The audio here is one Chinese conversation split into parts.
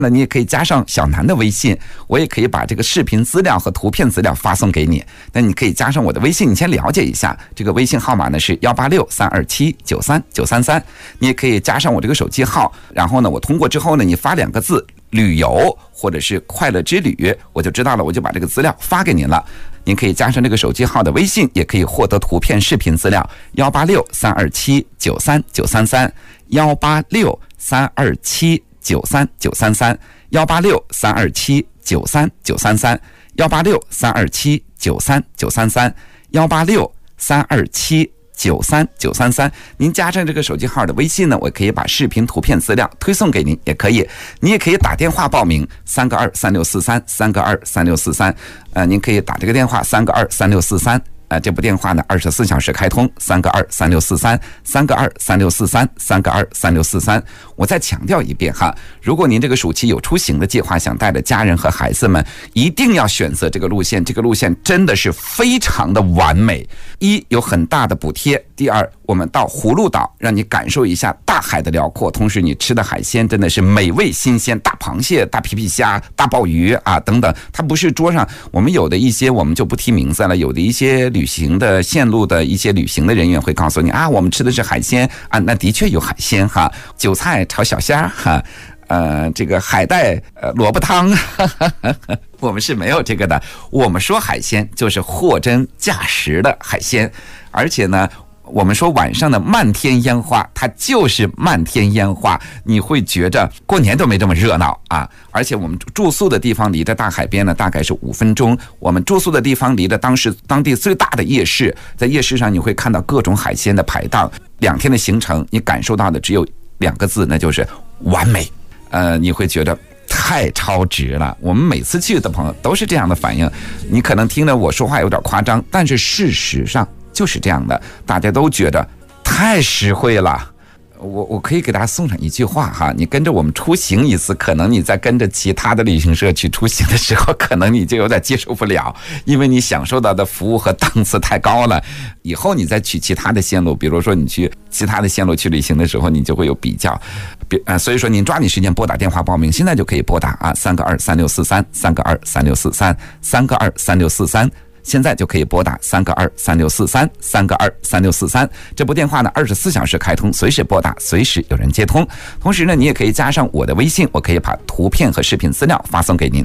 那你也可以加上小南的微信，我也可以把这个视频资料和图片资料发送给你。那你可以加上我的微信，你先了解一下，这个微信号码呢是186-327-93933，你也可以加上我这个手机号，然后呢我通过之后呢，你发2个字旅游或者是快乐之旅，我就知道了，我就把这个资料发给您了。您可以加上这个手机号的微信，也可以获得图片视频资料186-327-93933，186-327-93933，186-327-93933，186-327-93933。您加上这个手机号的微信呢，我可以把视频图片资料推送给您，也可以。你也可以打电话报名3个23643，3个23643，您可以打这个电话3个23643。这部电话呢24小时开通，3个23643，3个23643，3个23643。我再强调一遍哈，如果您这个暑期有出行的计划，想带着家人和孩子们，一定要选择这个路线。这个路线真的是非常的完美，一有很大的补贴，第二我们到葫芦岛，让你感受一下大海的辽阔，同时你吃的海鲜真的是美味新鲜，大螃蟹、大皮皮虾、大鲍鱼啊等等，它不是桌上我们有的一些我们就不提名字了，有的一些旅行的线路的一些旅行的人员会告诉你啊，我们吃的是海鲜啊，那的确有海鲜哈，韭菜炒小虾哈。这个海带萝卜汤我们是没有这个的。我们说海鲜就是货真价实的海鲜，而且呢我们说晚上的漫天烟花，它就是漫天烟花，你会觉着过年都没这么热闹啊！而且我们住宿的地方离着大海边呢，大概是5分钟。我们住宿的地方离着当地最大的夜市，在夜市上你会看到各种海鲜的排档。2天的行程，你感受到的只有2个字，那就是完美。你会觉得太超值了。我们每次去的朋友都是这样的反应。你可能听着我说话有点夸张，但是事实上就是这样的，大家都觉得太实惠了。我可以给大家送上一句话哈，你跟着我们出行一次，可能你在跟着其他的旅行社去出行的时候，可能你就有点接受不了，因为你享受到的服务和档次太高了。以后你再去其他的线路，比如说你去其他的线路去旅行的时候，你就会有比较。所以说您抓紧时间拨打电话报名，现在就可以拨打啊，3个23643，3个23643，3个23643。现在就可以拨打3个23643，3个23643。这部电话呢24小时开通，随时拨打，随时有人接通。同时呢，你也可以加上我的微信，我可以把图片和视频资料发送给您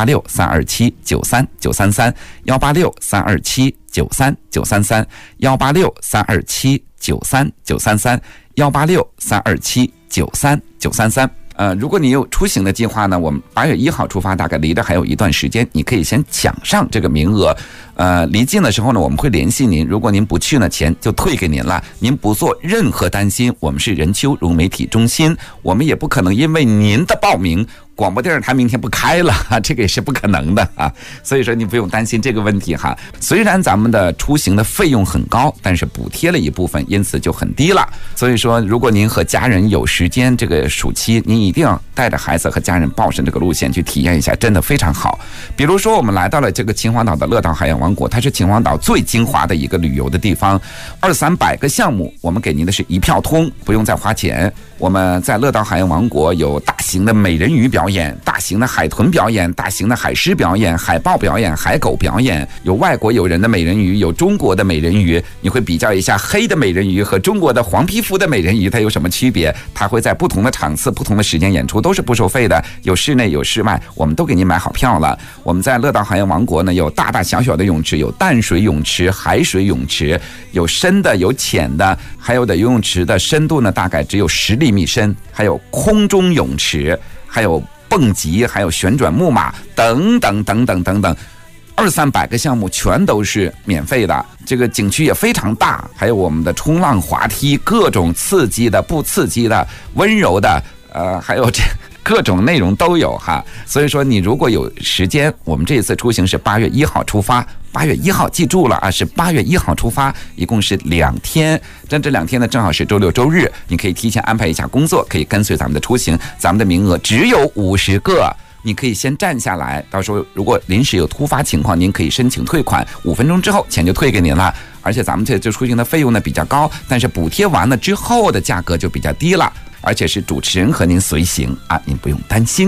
，186-327-93933，186-327-93933，186-327-93933。如果你有出行的计划呢，我们8月1号出发，大概离得还有一段时间，你可以先抢上这个名额。离近的时候呢，我们会联系您，如果您不去呢，钱就退给您了。您不做任何担心，我们是人丘融媒体中心，我们也不可能因为您的报名，广播电视台明天不开了，这个也是不可能的啊。所以说你不用担心这个问题哈。虽然咱们的出行的费用很高，但是补贴了一部分，因此就很低了。所以说，如果您和家人有时间，这个暑期您一定要带着孩子和家人报上这个路线去体验一下，真的非常好。比如说我们来到了这个秦皇岛的乐岛海洋王国，它是秦皇岛最精华的一个旅游的地方，200-300个项目，我们给您的是一票通，不用再花钱。我们在乐岛海洋王国有大型的美人鱼表演，大型的海豚表演，大型的海狮表演，海豹表演，海狗表演，有外国友人的美人鱼，有中国的美人鱼。你会比较一下黑的美人鱼和中国的黄皮肤的美人鱼，它有什么区别？它会在不同的场次、不同的时间演出，都是不收费的，有室内有室外，我们都给您买好票了。我们在乐岛海洋王国呢，有大大小小的泳池，有淡水泳池、海水泳池，有深的有浅的，还有的游泳池的深度呢大概只有10厘米深，还有空中泳池，还有蹦极，还有旋转木马等等等等等等，200-300个项目全都是免费的。这个景区也非常大，还有我们的冲浪滑梯，各种刺激的、不刺激的、温柔的，还有这各种内容都有哈。所以说你如果有时间，我们这一次出行是8月1号出发，8月1号记住了啊，是8月1号出发，一共是2天。这2天呢正好是周六周日，你可以提前安排一下工作，可以跟随咱们的出行。咱们的名额只有50个，你可以先站下来，到时候如果临时有突发情况，您可以申请退款，5分钟之后钱就退给您了。而且咱们这出行的费用呢比较高，但是补贴完了之后的价格就比较低了，而且是主持人和您随行啊，您不用担心。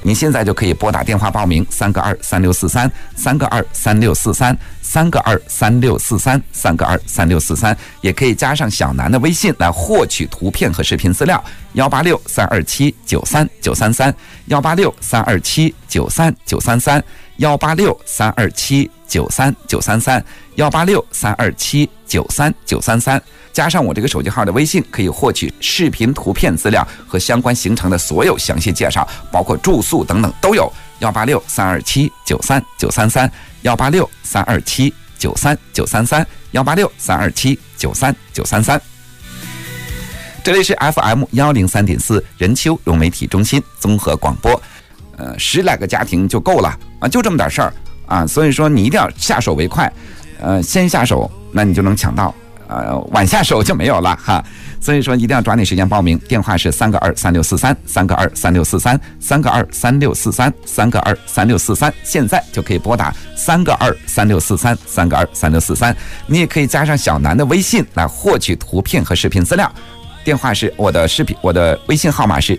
你现在就可以拨打电话报名3823643，3823643，3823643，3823643，也可以加上小南的微信来获取图片和视频资料，186-327-93-933，186-327-93-933，186-327-93-933，加上我这个手机号的微信，可以获取视频、图片资料和相关行程的所有详细介绍，包括住宿等等都有。186-327-93-933，186-327-93-933，186-327-93-933。这里是 FM103.4 人丘融媒体中心综合广播，10来个家庭就够了啊，就这么点事儿啊，所以说你一定要下手为快，先下手，那你就能抢到，晚下手就没有了哈。所以说一定要抓紧时间报名，电话是3个23643，3个23643，3个23643，3个23643，现在就可以拨打3个23643，3个23643，你也可以加上小南的微信来获取图片和视频资料。电话是我的微信号码是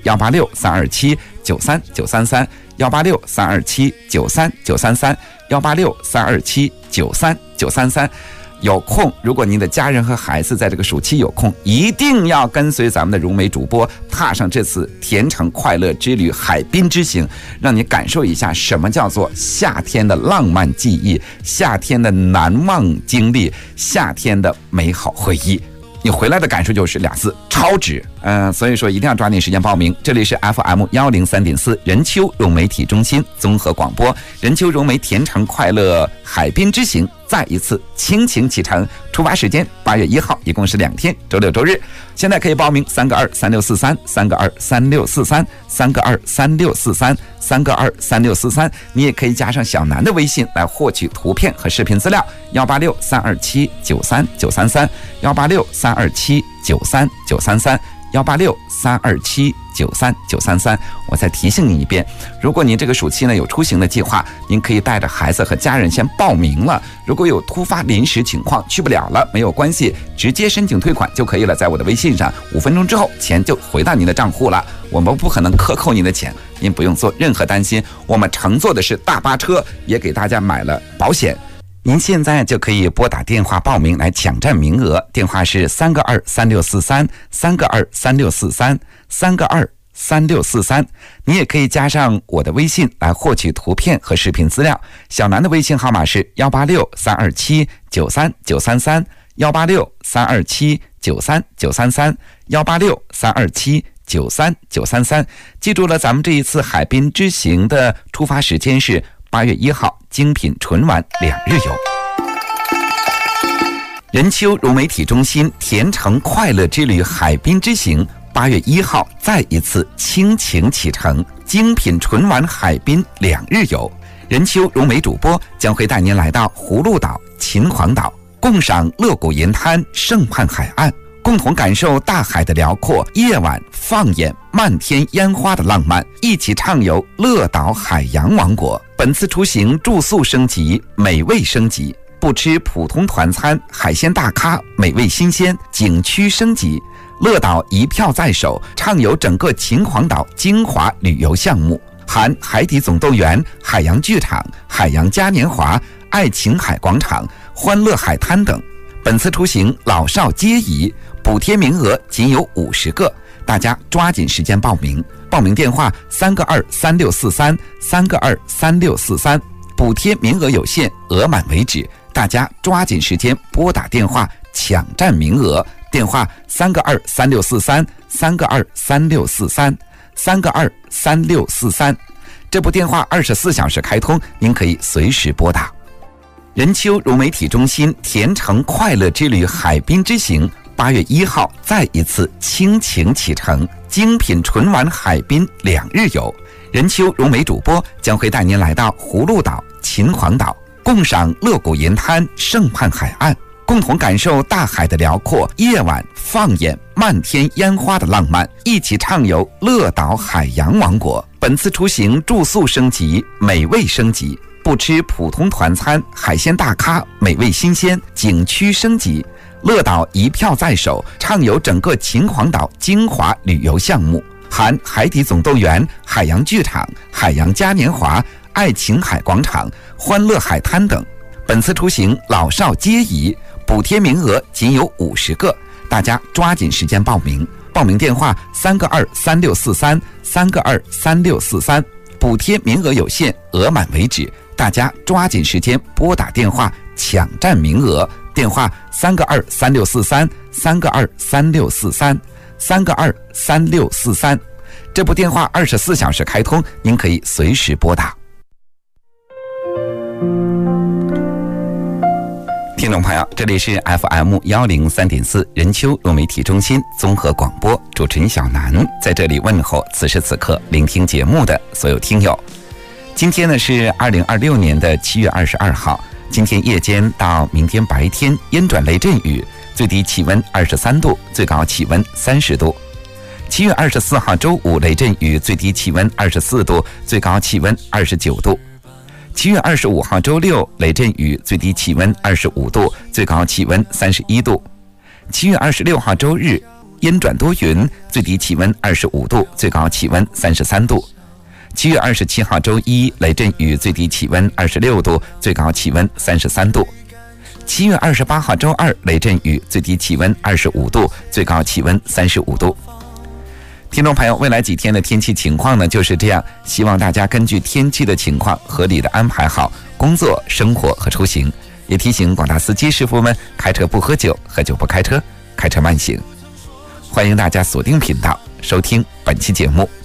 186-327-93-933，186-327-93-933，186-327-93-933。有空，如果您的家人和孩子在这个暑期有空，一定要跟随咱们的融媒主播踏上这次甜橙快乐之旅海滨之行，让你感受一下什么叫做夏天的浪漫记忆，夏天的难忘经历，夏天的美好回忆。你回来的感受就是2字超值。所以说一定要抓紧时间报名。这里是 FM103.4 人丘融媒体中心综合广播，人丘融媒甜橙快乐海滨之行再一次倾情启程。出发时间8月1号，一共是2天，周六周日。现在可以报名3个23643，3个23643，3个23643，3个23643，你也可以加上小南的微信来获取图片和视频资料，186-327-93-933，186-327-93-933，186-327-93-933。我再提醒你一遍，如果您这个暑期呢有出行的计划，您可以带着孩子和家人先报名了。如果有突发临时情况去不了了，没有关系，直接申请退款就可以了。在我的微信上，5分钟之后钱就回到您的账户了。我们不可能克扣您的钱，您不用做任何担心。我们乘坐的是大巴车，也给大家买了保险。您现在就可以拨打电话报名来抢占名额，电话是3个23643，3个23643，3个23643。你也可以加上我的微信来获取图片和视频资料。小南的微信号码是186-327-93-933，186-327-93-933，186-327-93-933。记住了，咱们这一次海滨之行的出发时间是8月1号，精品纯玩2日游。人丘融媒体中心甜橙快乐之旅海滨之行8月1号再一次倾情启程，精品纯玩海滨2日游。人丘融媒主播将会带您来到葫芦岛、秦皇岛，共赏乐谷银滩、圣畔海岸，共同感受大海的辽阔，夜晚放眼漫天烟花的浪漫，一起畅游乐岛海洋王国。本次出行住宿升级，美味升级，不吃普通团餐，海鲜大咖，美味新鲜，景区升级。乐岛一票在手，畅游整个秦皇岛精华旅游项目，含海底总动员、海洋剧场、海洋嘉年华、爱琴海广场、欢乐海滩等。本次出行老少皆宜，补贴名额仅有50个，大家抓紧时间报名。报名电话3个23643，3个23643，补贴名额有限，额满为止，大家抓紧时间拨打电话抢占名额。电话3个23643，3个23643，3个23643。这部电话24小时开通，您可以随时拨打。人丘融媒体中心甜橙快乐之旅海滨之行8月1号再一次倾情启程，精品纯玩海滨2日游。人丘融媒主播将会带您来到葫芦岛、秦皇岛，共赏乐谷银滩、圣畔海岸，共同感受大海的辽阔，夜晚放眼漫天烟花的浪漫，一起畅游乐岛海洋王国。本次出行住宿升级，美味升级，不吃普通团餐，海鲜大咖，美味新鲜，景区升级。乐岛一票在手，畅游整个秦皇岛精华旅游项目， 含海底总动员、海洋剧场、海洋嘉年华、爱琴海广场、欢乐海滩等。本次出行老少皆宜，补贴名额仅有50个，大家抓紧时间报名。报名电话3个2 3643 3个2 3643，补贴名额有限，额满为止，大家抓紧时间拨打电话抢占名额。电话3个2 3643 3个2 3643 3个2 3643，这部电话24小时开通，您可以随时拨打。听众朋友，这里是 FM103.4 人丘融媒体中心综合广播，主持人小南在这里问候此时此刻聆听节目的所有听友。今天呢是2026年的7月22号，今天夜间到明天白天阴转雷阵雨，最低气温23度，最高气温30度。7月24号周五雷阵雨，最低气温24度，最高气温29度。7月25号周六雷阵雨，最低气温25度，最高气温31度。7月26号周日阴转多云，最低气温25度，最高气温33度。7月27号周一雷阵雨，最低气温26度，最高气温33度。7月28号周二雷阵雨，最低气温25度，最高气温35度。听众朋友，未来几天的天气情况呢就是这样，希望大家根据天气的情况合理的安排好工作、生活和出行。也提醒广大司机师傅们，开车不喝酒，喝酒不开车，开车慢行。欢迎大家锁定频道收听本期节目。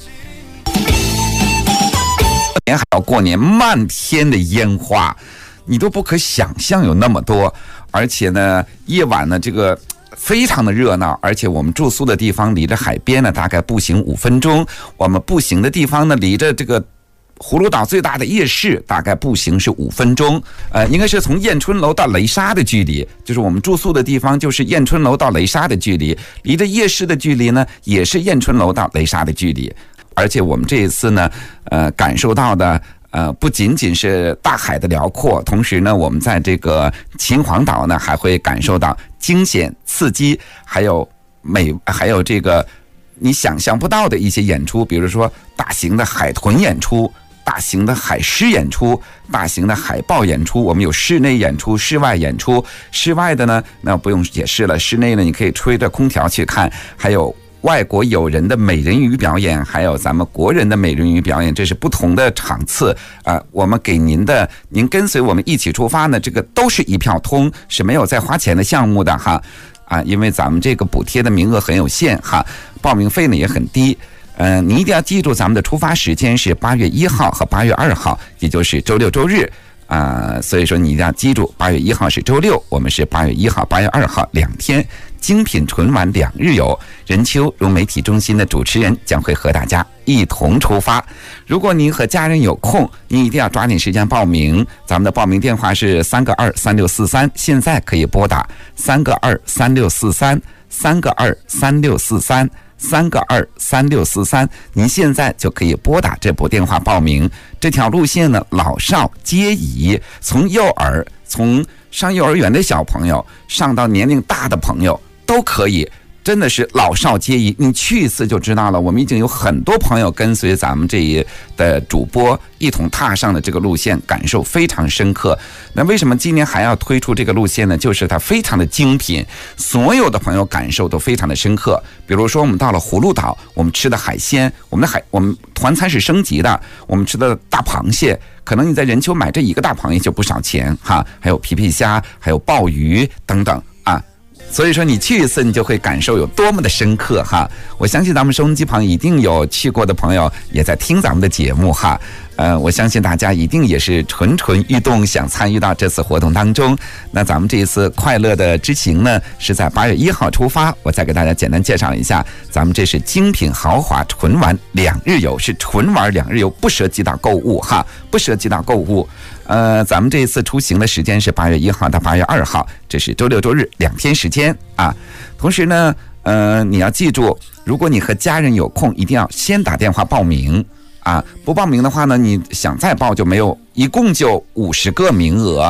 还要过年，漫天的烟花，你都不可想象有那么多，而且呢，夜晚呢这个非常的热闹，而且我们住宿的地方离着海边呢，大概步行5分钟。我们步行的地方呢，离着这个葫芦岛最大的夜市，大概步行是5分钟。应该是从燕春楼到雷沙的距离，就是我们住宿的地方，就是燕春楼到雷沙的距离。离着夜市的距离呢，也是燕春楼到雷沙的距离。而且我们这一次呢，感受到的。不仅仅是大海的辽阔，同时呢，我们在这个秦皇岛呢，还会感受到惊险、刺激，还有这个你想象不到的一些演出，比如说大型的海豚演出、大型的海狮演出、大型的海豹演出。我们有室内演出、室外演出。室外的呢，那不用解释了，室内呢，你可以吹着空调去看，还有外国友人的美人鱼表演，还有咱们国人的美人鱼表演，这是不同的场次我们给您跟随我们一起出发呢，这个都是一票通，是没有再花钱的项目的哈因为咱们这个补贴的名额很有限哈，报名费呢也很低。你一定要记住，咱们的出发时间是8月1号和8月2号，也就是周六周日所以说你一定要记住，8月1号是周六，我们是8月1号、8月2号2天。精品纯玩2日游，人丘融媒体中心的主持人将会和大家一同出发。如果您和家人有空，您一定要抓紧时间报名。咱们的报名电话是3个2 3643，现在可以拨打3个2 3643 3个2 3643 3个2 3643，您现在就可以拨打这部电话报名。这条路线呢，老少皆宜，从上幼儿园的小朋友，上到年龄大的朋友都可以，真的是老少皆宜。你去一次就知道了，我们已经有很多朋友跟随咱们这一的主播一同踏上了这个路线，感受非常深刻。那为什么今年还要推出这个路线呢？就是它非常的精品，所有的朋友感受都非常的深刻。比如说我们到了葫芦岛，我们吃的海鲜，我们团餐是升级的，我们吃的大螃蟹，可能你在人丘买这一个大螃蟹就不少钱哈，还有皮皮虾，还有鲍鱼等等所以说你去一次，你就会感受有多么的深刻哈。我相信咱们收音机旁一定有去过的朋友也在听咱们的节目哈。我相信大家一定也是蠢蠢欲动，想参与到这次活动当中。那咱们这一次快乐的之行呢，是在8月1号出发。我再给大家简单介绍一下，咱们这是精品豪华纯玩2日游，是纯玩2日游，不涉及到购物哈，不涉及到购物。咱们这一次出行的时间是8月1号到8月2号，这是周六周日2天时间同时呢，你要记住，如果你和家人有空，一定要先打电话报名不报名的话呢，你想再报就没有，一共就50个名额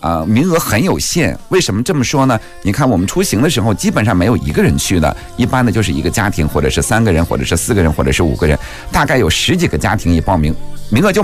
名额很有限。为什么这么说呢？你看我们出行的时候基本上没有一个人去的，一般的就是一个家庭，或者是3个人，或者是4个人，或者是5个人，大概有10几个家庭一报名，名额就